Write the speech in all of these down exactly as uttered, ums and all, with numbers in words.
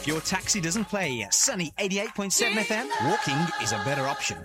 If your taxi doesn't play Sunny eighty-eight point seven F M, walking is a better option.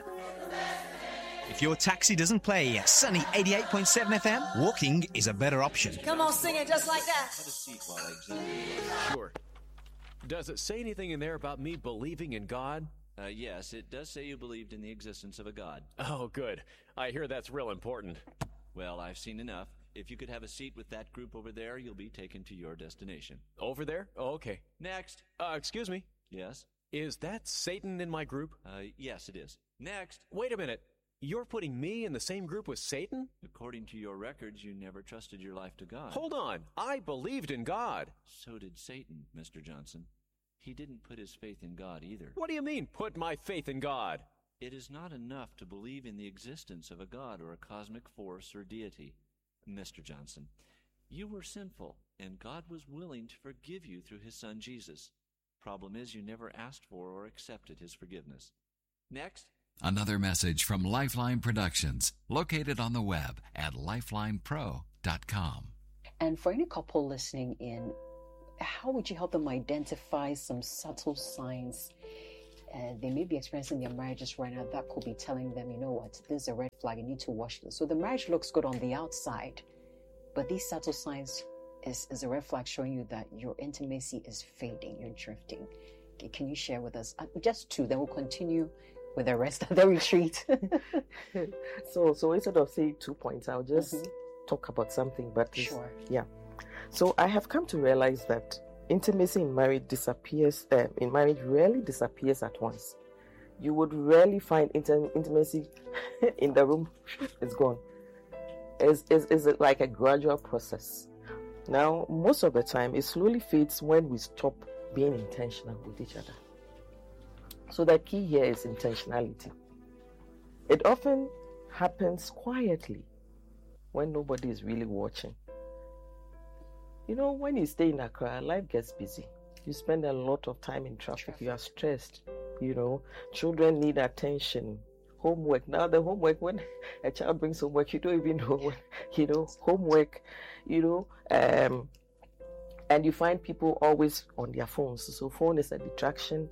If your taxi doesn't play Sunny eighty-eight point seven F M, walking is a better option. Come on, sing it just like that. Have a seat while I examine you. Sure. Does it say anything in there about me believing in God? Uh, yes, it does say you believed in the existence of a God. Oh, good. I hear that's real important. Well, I've seen enough. If you could have a seat with that group over there, you'll be taken to your destination. Over there? Oh, okay. Next. Uh, excuse me. Yes? Is that Satan in my group? Uh, yes, it is. Next. Wait a minute. You're putting me in the same group with Satan? According to your records, you never trusted your life to God. Hold on. I believed in God. So did Satan, Mister Johnson. He didn't put his faith in God either. What do you mean, put my faith in God? It is not enough to believe in the existence of a God or a cosmic force or deity. Mister Johnson, you were sinful, and God was willing to forgive you through his son Jesus. Problem is, you never asked for or accepted his forgiveness. Next. Another message from Lifeline Productions, located on the web at lifeline pro dot com. And for any couple listening in, how would you help them identify some subtle signs uh, they may be experiencing in their marriages right now that could be telling them, you know what, this is a red flag, you need to watch this. So the marriage looks good on the outside, but these subtle signs is, is a red flag showing you that your intimacy is fading, you're drifting. Okay, can you share with us? Uh, just two, then we'll continue with the rest of the retreat. so so instead of saying two points, I'll just mm-hmm. talk about something. But sure. Yeah. So I have come to realize that intimacy in marriage disappears, uh, in marriage rarely disappears at once. You would rarely find intim- intimacy in the room, it's gone. It's, it's, it's like a gradual process. Now, most of the time, it slowly fades when we stop being intentional with each other. So the key here is intentionality. It often happens quietly when nobody is really watching. You know, when you stay in Accra, life gets busy. You spend a lot of time in traffic. You are stressed. You know, children need attention. Homework. Now the homework, when a child brings homework, you don't even know what, you know, homework, you know, um, and you find people always on their phones. So phone is a distraction.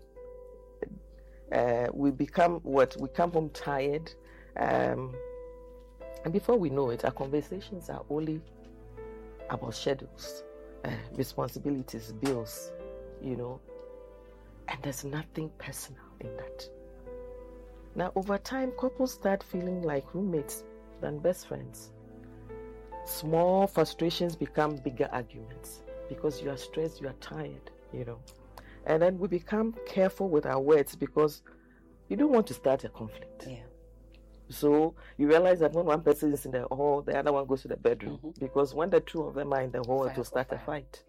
Uh, we become what? We come home tired. Um, and before we know it, our conversations are only about schedules, uh, responsibilities, bills, you know, and there's nothing personal in that. Now, over time, couples start feeling like roommates than best friends. Small frustrations become bigger arguments because you are stressed, you are tired, you know. And then we become careful with our words because you don't want to start a conflict. Yeah. So you realize that when one person is in the hall, the other one goes to the bedroom. Mm-hmm. Because when the two of them are in the hall, Fire it will start fire. a fight.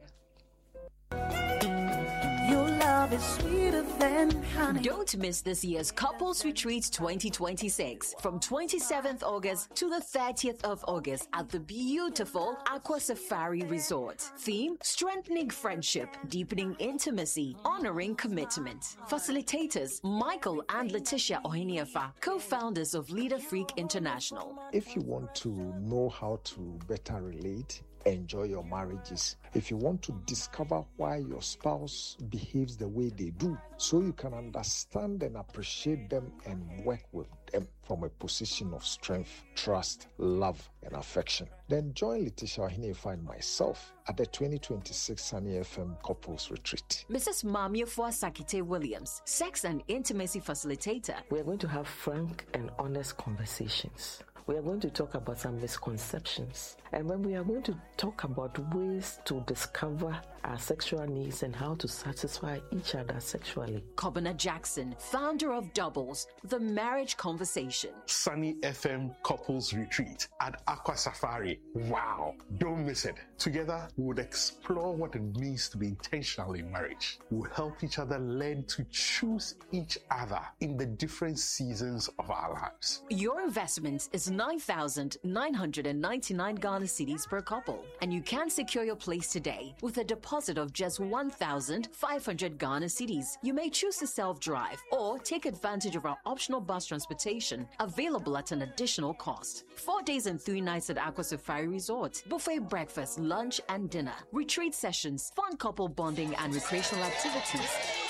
Your love is sweeter than honey. Don't miss this year's Couples Retreat twenty twenty-six from twenty-seventh August to the thirtieth of August at the beautiful Aqua Safari Resort. Theme: strengthening friendship, deepening intimacy, honoring commitment. Facilitators: Michael and Letitia Ohiniafa, co-founders of Leader Freak International. If you want to know how to better relate, enjoy your marriages, if you want to discover why your spouse behaves the way they do, so you can understand and appreciate them and work with them from a position of strength, trust, love, and affection, then join Letitia Ohiniafa and myself at the twenty twenty-six Sunny F M Couples Retreat. Missus Mamiafua Sakite Williams, sex and intimacy facilitator. We are going to have frank and honest conversations. We are going to talk about some misconceptions. And when we are going to talk about ways to discover our sexual needs and how to satisfy each other sexually. Kobina Jackson, founder of Doubles, The Marriage Conversation. Sunny F M Couples Retreat at Aqua Safari. Wow, don't miss it. Together, we would explore what it means to be intentional in marriage. We'll help each other learn to choose each other in the different seasons of our lives. Your investment is not nine thousand nine hundred ninety-nine Ghana cedis per couple. And you can secure your place today with a deposit of just one thousand five hundred Ghana cedis. You may choose to self-drive or take advantage of our optional bus transportation available at an additional cost. Four days and three nights at Aqua Safari Resort. Buffet breakfast, lunch, and dinner. Retreat sessions, fun couple bonding, and recreational activities.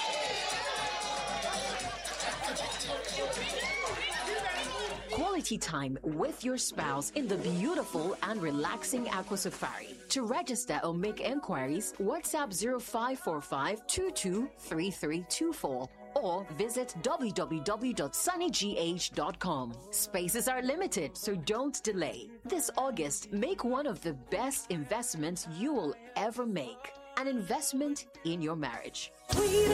Quality time with your spouse in the beautiful and relaxing Aqua Safari. To register or make enquiries, WhatsApp zero five four five two two three three two four or visit w w w dot sunny g h dot com. Spaces are limited, so don't delay. This August, make one of the best investments you will ever make. An investment in your marriage.